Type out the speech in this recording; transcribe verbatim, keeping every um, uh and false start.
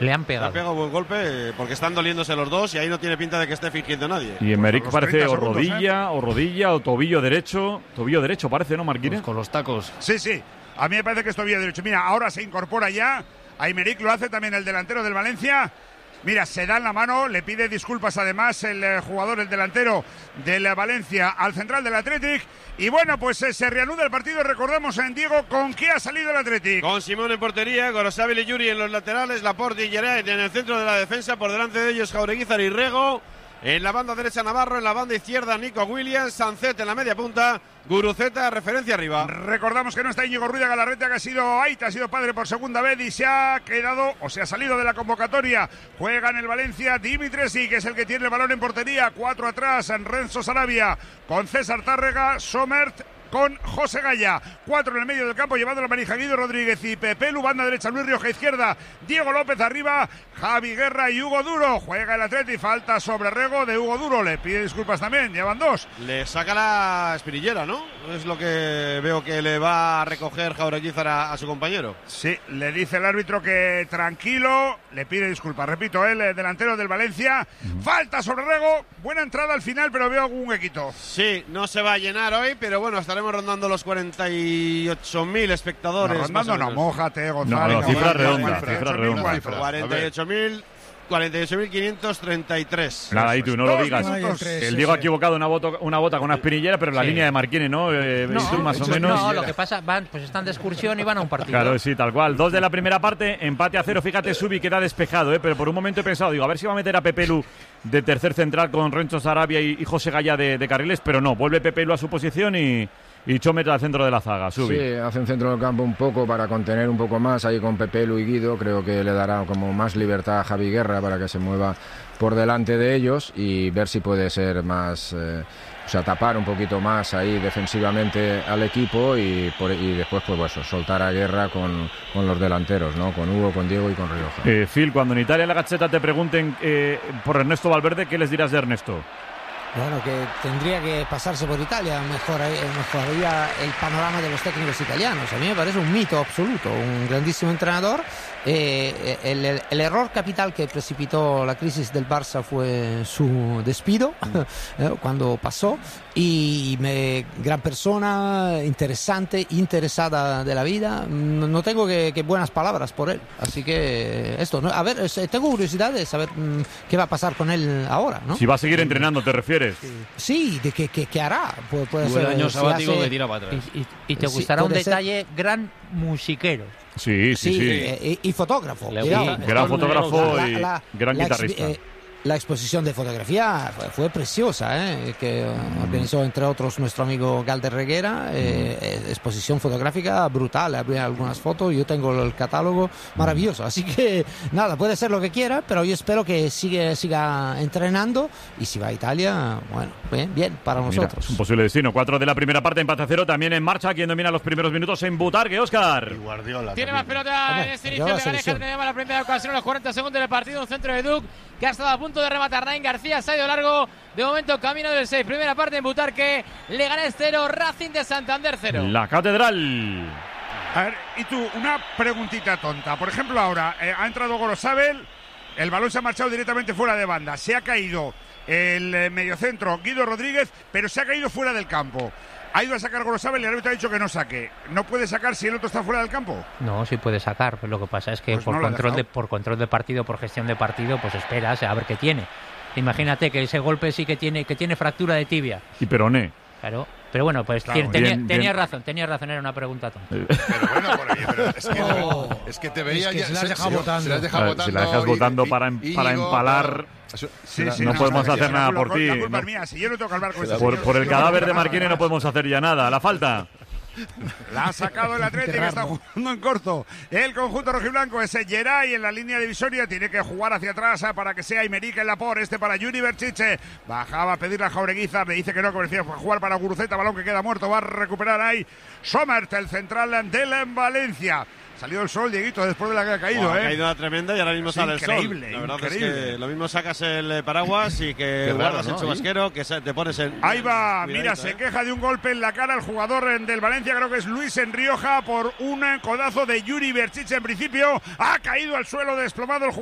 Le han pegado. Le han pegado buen golpe porque están doliéndose los dos y ahí no tiene pinta de que esté fingiendo nadie. Y Emerick Los parece o segundos, rodilla, ¿eh? o rodilla, o tobillo derecho. Tobillo derecho parece, ¿no, Marquines? Pues con los tacos. Sí, sí. A mí me parece que es tobillo derecho. Mira, ahora se incorpora ya. A Emerick lo hace también el delantero del Valencia. Mira, se da en la mano, le pide disculpas además el eh, jugador, el delantero del eh, Valencia al central del Athletic. Y bueno, pues eh, se reanuda el partido. Recordamos en Diego con qué ha salido el Athletic. Con Simón en portería, Gorosabel y Yuri en los laterales, Laporte y Geray en el centro de la defensa, por delante de ellos Jaureguizar y Rego. En la banda derecha Navarro, en la banda izquierda Nico Williams, Sancet en la media punta, Guruceta, referencia arriba. Recordamos que no está Íñigo Ruiz de Galarreta, que ha sido Aita, ha sido padre por segunda vez y se ha quedado, o se ha salido de la convocatoria. Juega en el Valencia Dimitresi, que es el que tiene el balón en portería. Cuatro atrás, en Renzo Sarabia, con César Tárrega, Somert, con José Gaya. Cuatro en el medio del campo, llevando la manija Guido Rodríguez y Pepelu. Banda derecha Luis Rioja, izquierda Diego López, arriba Javi Guerra y Hugo Duro. Juega el Atleti, falta sobre Rego de Hugo Duro. Le pide disculpas también, llevan dos. Le saca la espinillera, ¿no? Es lo que veo que le va a recoger Jaureguizar a, a su compañero. Sí, le dice el árbitro que tranquilo, le pide disculpas. Repito, el delantero del Valencia. Uh-huh. Falta sobre Rego, buena entrada al final, pero veo algún huequito. Sí, no se va a llenar hoy, pero bueno, estaremos rondando los cuarenta y ocho mil espectadores. No, rondando no, mójate, Gonzalo. No, no, cifra redonda, cifra redonda. cuarenta y ocho mil, cuarenta y ocho mil quinientos treinta y tres. Nada, y tú no lo digas. El Diego ha equivocado una bota, una bota con una espinillera, pero la sí. línea de Marquines, ¿no? Eh, no, tú más o menos. No, lo que pasa, van, pues están de excursión y van a un partido. Claro, sí, tal cual. Dos de la primera parte, empate a cero. Fíjate, Subi queda despejado, ¿eh? Pero por un momento he pensado, digo, a ver si va a meter a Pepelu de tercer central con Renzo Sarabia y, y José Gaya de, de carriles, pero no, vuelve Pepelu a su posición y. Y Chomet al centro de la zaga, Subi. Sí, hace un centro del campo un poco para contener un poco más ahí con Pepelu y Guido. Creo que le dará como más libertad a Javi Guerra para que se mueva por delante de ellos y ver si puede ser más, eh, o sea, tapar un poquito más ahí defensivamente al equipo y, por, y después pues bueno, soltar a Guerra con, con los delanteros, ¿no? Con Hugo, con Diego y con Rioja. Eh, Phil, cuando en Italia en la Gazzetta te pregunten eh, por Ernesto Valverde, ¿qué les dirás de Ernesto? Bueno, que tendría que pasarse por Italia, mejoraría, mejoraría el panorama de los técnicos italianos. A mí me parece un mito absoluto, un grandísimo entrenador. Eh, el, el, el error capital que precipitó la crisis del Barça fue su despido eh, cuando pasó. Y me, gran persona, interesante, interesada de la vida. No, no tengo que, que buenas palabras por él. Así que esto, ¿no? A ver, tengo curiosidad de saber mmm, qué va a pasar con él ahora, ¿no? Si va a seguir entrenando, ¿te refieres? Sí, de qué, qué, qué hará. Puede, puede ser, el año sabático si hace... que tira para atrás. Y, y, y te gustará sí, un detalle, ser... gran musiquero. Sí, sí, sí. sí. Eh, y, y fotógrafo. Le, digamos, gran fotógrafo y la, la, gran la, guitarrista. Eh, La exposición de fotografía fue, fue preciosa, ¿eh? que mm. organizó entre otros nuestro amigo Galder Reguera, eh, mm. exposición fotográfica brutal, había algunas fotos, yo tengo el catálogo maravilloso, así que nada, puede ser lo que quiera, pero yo espero que sigue, siga entrenando y si va a Italia, bueno, bien, bien para nosotros. Mira, es un posible destino. Cuatro de la primera parte, empate a cero, también en marcha, quien domina los primeros minutos en Butarque, Óscar. Guardiola. Tiene más pelota Hombre, en este inicio de Ganeja, tenemos la primera ocasión en los cuarenta segundos del partido, un centro de Duc que ha estado a punto de rematar. Nain García se ha ido largo, de momento camino del seis, primera parte en Butarque, Leganés cero, Racing de Santander cero. La Catedral. A ver, y tú, una preguntita tonta, por ejemplo ahora, eh, ha entrado Gorosabel, el balón se ha marchado directamente fuera de banda, se ha caído el eh, mediocentro Guido Rodríguez, pero se ha caído fuera del campo. Ha ido a sacar Gorosabel y el árbitro ha dicho que no saque. ¿No puede sacar si el otro está fuera del campo? No, sí puede sacar, pero lo que pasa es que pues por, no control de, por control de partido, por gestión de partido, pues esperas a ver qué tiene. Imagínate que ese golpe sí que tiene que tiene fractura de tibia. Y peroné. Claro, pero bueno, pues claro, tenía, bien, tenía bien. razón, tenía razón, era una pregunta tonta. Pero bueno, por ahí, pero es, que, oh, es que te veía es que ya. Se la has dejado se, votando. Se la has dejado votando. Si la dejas votando para, y, para Íñigo, empalar. Sí, sí, no, no podemos no, hacer no, nada la, por la, ti. La culpa no. es mía, si yo no tengo que hablar con ese Por, señor, por el no cadáver de nada. Marquines no podemos hacer ya nada. La falta. La ha sacado el Atlético, que está jugando en corto. El conjunto rojiblanco es Geray en la línea divisoria. Tiene que jugar hacia atrás para que sea Emerick en la por. Este para Yuri Berchiche. Bajaba a pedirle a Jaureguizar. Le dice que no, que decía jugar para Guruceta. Balón que queda muerto. Va a recuperar ahí Somert, el central del Valencia. Salió el sol, Dieguito, después de la que ha caído, wow, ¿eh? Ha caído una tremenda y ahora mismo es sale increíble, el sol. La verdad increíble. es que lo mismo sacas el paraguas y que Qué guardas raro, ¿no? el chubasquero, que te pones en... Ahí va, Cuidadito, mira, ¿eh? se queja de un golpe en la cara el jugador del Valencia, creo que es Luis en Rioja, por un codazo de Yuri Berchiche en principio. Ha caído al suelo desplomado el jugador.